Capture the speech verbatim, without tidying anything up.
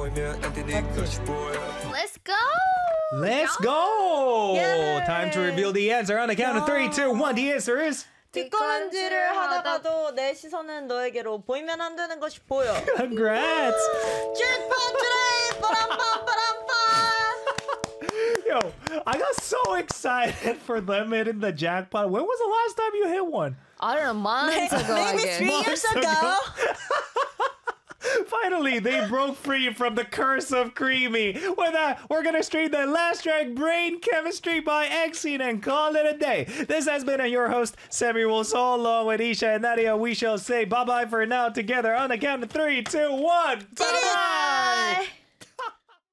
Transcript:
Let's go! Let's go! Yay! Time to reveal the answer on the count of three, two, one. The answer is 뒷걸음질을 하다가도 내 시선은 너에게로 보이면 안 되는 것이 보여. congrats! 잭팟 트레이 빠람빰빠람빰. Yo, I got so excited for them hitting the jackpot. When was the last time you hit one? I don't know, months ago, I Maybe guess. three years ago. Finally, they broke free from the curse of Creamy. With that, we're gonna stream the last track, Brain Chemistry by Exene, and call it a day. This has been your host, Samuel So, along with Isha and Nadia. We shall say bye-bye for now together on the count of three, two, one. Bye-bye!